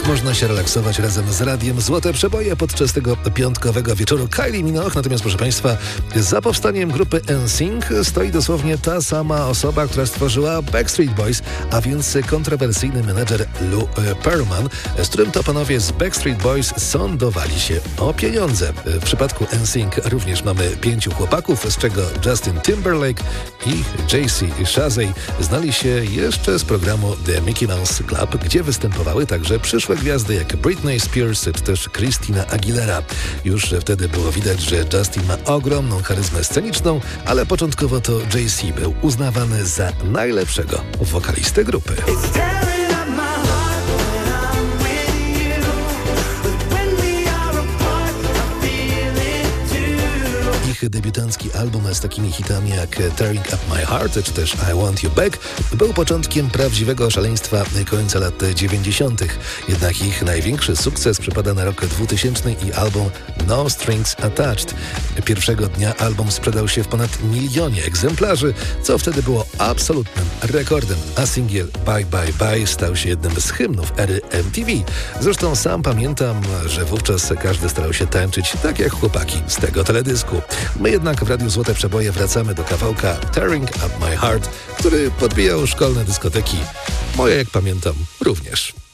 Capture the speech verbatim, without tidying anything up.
Można się relaksować razem z radiem Złote Przeboje podczas tego piątkowego wieczoru. Kylie Minogue, natomiast proszę Państwa, za powstaniem grupy N Sync stoi dosłownie ta sama osoba, która stworzyła Backstreet Boys, a więc kontrowersyjny menedżer Lou Pearlman, z którym to panowie z Backstreet Boys sądowali się o pieniądze. W przypadku N Sync również mamy pięciu chłopaków, z czego Justin Timberlake i J C Chasez znali się jeszcze z programu The Mickey Mouse Club, gdzie występowały także przyszłe gwiazdy jak Britney Spears czy też Christina Aguilera. Już wtedy było widać, że Justin ma ogromną charyzmę sceniczną, ale początkowo to J C był uznawany za najlepszego wokalistę grupy. Ich debiutancki album z takimi hitami jak Tearing Up My Heart czy też I Want You Back był początkiem prawdziwego szaleństwa końca lat dziewięćdziesiątych. Jednak ich największy sukces przypada na rok dwutysięczny i album No Strings Attached. Pierwszego dnia album sprzedał się w ponad milionie egzemplarzy, co wtedy było absolutnym rekordem, a singiel Bye Bye Bye stał się jednym z hymnów ery M T V. Zresztą sam pamiętam, że wówczas każdy starał się tańczyć tak jak chłopaki z tego teledysku. My jednak w Radiu Złote Przeboje wracamy do kawałka Tearing Up My Heart, który podbijał szkolne dyskoteki. Moje, jak pamiętam, również.